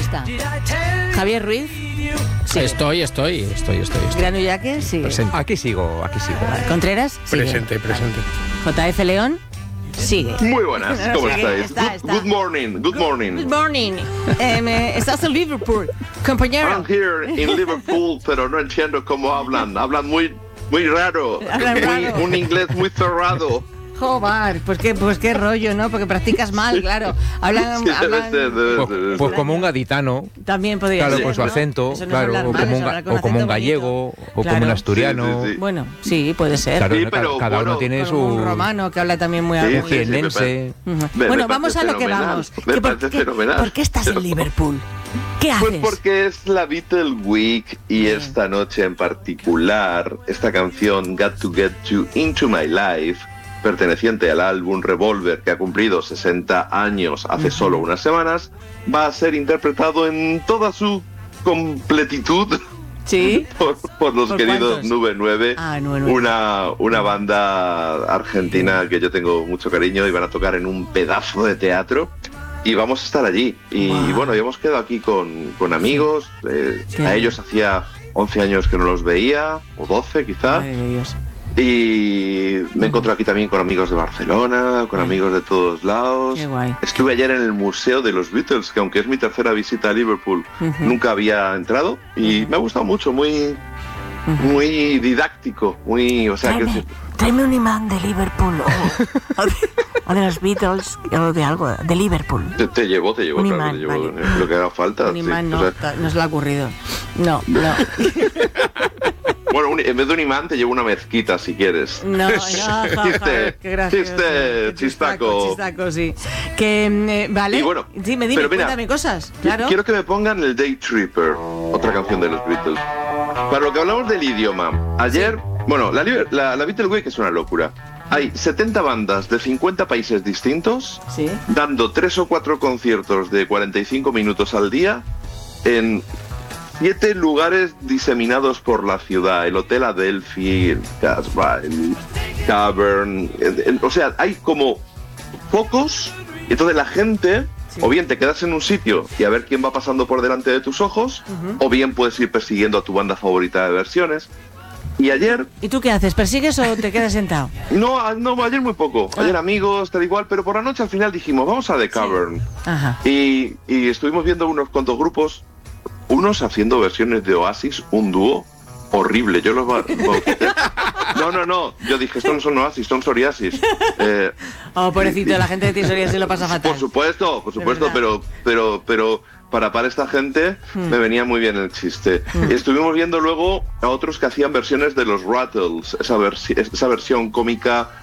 está? Javier Ruiz. Sí. Estoy. Granu Yaque, sigue. Presente. Aquí sigo. Contreras, sigue. Presente. JF León, sigue. Muy buenas, ¿cómo sigue, estáis? está. Good morning. Good morning. Estás en Liverpool, compañero. I'm here in Liverpool, pero no entiendo cómo hablan. Hablan muy raro. Hablan raro. Un inglés muy cerrado. Joder, pues qué rollo, ¿no? Porque practicas mal, claro. Hablan, Sí, debe ser. Pues como un gaditano. También podría Claro, ser, con su ¿no? acento, Eso no es claro, hablar o mal, como es un, hablar con o como acento un gallego, bonito. o como un asturiano. Sí. Bueno, sí, puede ser. Claro, Sí, ¿no? pero cada uno bueno, tiene Con su un romano que habla también muy Sí, algo. un jienense. Bueno, vamos a lo que vamos. Me parece fenomenal. ¿Por qué estás en Liverpool? ¿Qué haces? Pues porque es la Beatle Week y esta noche en particular, esta canción Got to Get You Into My Life, perteneciente al álbum Revolver, que ha cumplido 60 años hace solo unas semanas, va a ser interpretado en toda su completitud ¿Sí? por los ¿Por queridos cuántos? Nube 9, Ah, Nube 9. una banda argentina que yo tengo mucho cariño, y van a tocar en un pedazo de teatro. Y vamos a estar allí. Y Wow. bueno, ya hemos quedado aquí con amigos. A ellos hacía 11 años que no los veía, o 12 quizá. Madre de Dios. Y me encontré aquí también con amigos de Barcelona, con amigos de todos lados. Qué guay. Estuve ayer en el Museo de los Beatles, que aunque es mi tercera visita a Liverpool, nunca había entrado. Y me ha gustado mucho, muy didáctico, o sea, Tráeme un imán de Liverpool o de los Beatles o de algo, de Liverpool. te llevo, Un claro, imán, te llevo vale. lo que haga falta. Un imán sí, no, o sea, no se le ha ocurrido. No. bueno, en vez de un imán te llevo una mezquita si quieres. No, Chiste, qué gracioso. chistaco. Chistaco, sí. Que, vale. Y bueno, dime, pero mira, cuéntame cosas. Claro. Quiero que me pongan el Day Tripper, otra canción de los Beatles. Para lo que hablamos del idioma, ayer, bueno, la Beatle Week es una locura. Hay 70 bandas de 50 países distintos, Sí. dando 3 o 4 conciertos de 45 minutos al día en 7 lugares diseminados por la ciudad: el Hotel Adelphi, el Casbah, el Cavern, o sea, hay como focos. Entonces la gente, o bien te quedas en un sitio y a ver quién va pasando por delante de tus ojos, o bien puedes ir persiguiendo a tu banda favorita de versiones. Y ayer, ¿Y tú qué haces? ¿Persigues o te quedas sentado? no, ayer muy poco, ayer amigos, tal igual, pero por la noche al final dijimos, vamos a The Cavern. Ajá. Y estuvimos viendo unos cuantos grupos, unos haciendo versiones de Oasis, un dúo horrible. Yo los No. Yo dije, estos no son Oasis, son Psoriasis. Oh, pobrecito, la gente de Tisoria se lo pasa fatal. Por supuesto, pero para esta gente me venía muy bien el chiste. Estuvimos viendo luego a otros que hacían versiones de los Rattles, esa versión cómica